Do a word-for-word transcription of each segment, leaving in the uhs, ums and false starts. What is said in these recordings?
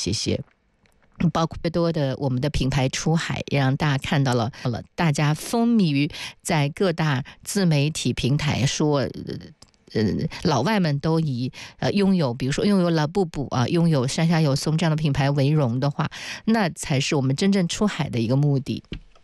些些。包括多的我们的品牌出海，也让大家看到了了大家风靡于在各大自媒体平台说呃呃老外们都以呃拥有比如说拥有拉布布啊，拥有山下有松这样的品牌为荣的话，那才是我们真正出海的一个目的。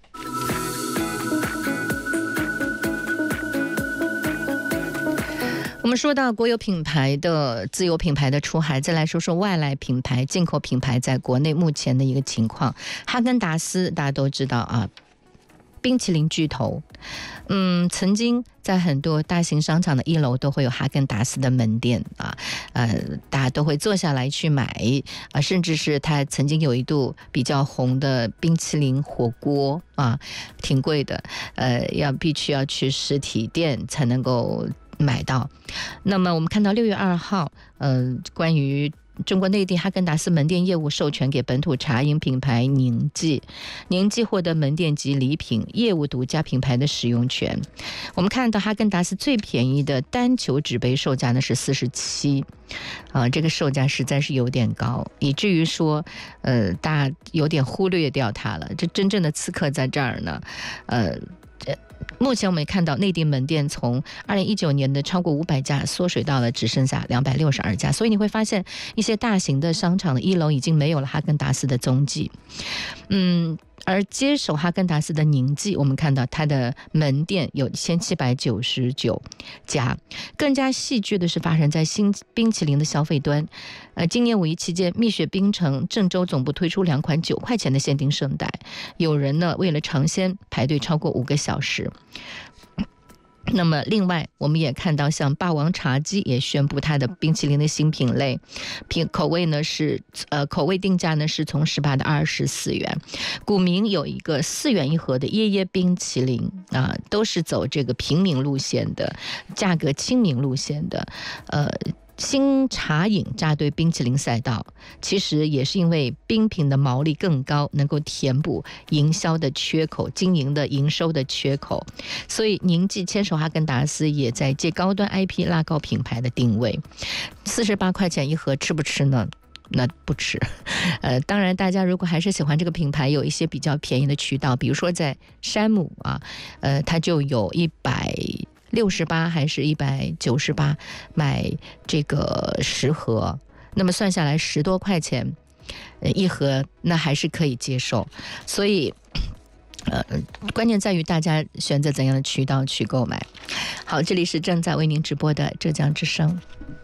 我们说到国有品牌的自有品牌的出海，再来说说外来品牌进口品牌在国内目前的一个情况。哈根达斯大家都知道啊，冰淇淋巨头，嗯，曾经在很多大型商场的一楼都会有哈根达斯的门店啊，呃，大家都会坐下来去买啊，甚至是它曾经有一度比较红的冰淇淋火锅啊，挺贵的，呃，要必须要去实体店才能够买到。那么我们看到六月二号，呃，关于中国内地哈根达斯门店业务授权给本土茶饮品牌宁记，宁记获得门店及礼品业务独家品牌的使用权。我们看到哈根达斯最便宜的单球纸杯售价呢是四十七，啊，这个售价实在是有点高，以至于说，呃，大家有点忽略掉它了。这真正的刺客在这儿呢，呃。目前我们也看到内地门店从二零一九年的超过五百家缩水到了只剩下两百六十二家，所以你会发现一些大型的商场的一楼已经没有了哈根达斯的踪迹。嗯，而接手哈根达斯的宁记，我们看到它的门店有一千七百九十九家。更加戏剧的是发生在新冰淇淋的消费端。呃，今年五一期间，蜜雪冰城郑州总部推出两款九块钱的限定圣代，有人呢为了尝鲜排队超过五个小时。那么另外我们也看到像霸王茶姬也宣布它的冰淇淋的新品类，品口味呢是呃口味定价呢是从十八到二十四元。古茗有一个四元一盒的椰椰冰淇淋啊，都是走这个平民路线的，价格亲民路线的。呃新茶饮扎堆冰淇淋赛道，其实也是因为冰品的毛利更高，能够填补营销的缺口，经营的营收的缺口。所以宁记牵手哈根达斯也在借高端 I P 拉高品牌的定位。四十八块钱一盒，吃不吃呢？那不吃。呃，当然大家如果还是喜欢这个品牌，有一些比较便宜的渠道，比如说在山姆啊，呃，它就有一百六十八还是一百九十八买这个十盒，那么算下来十多块钱一盒，那还是可以接受。所以呃，关键在于大家选择怎样的渠道去购买。好，这里是正在为您直播的浙江之声。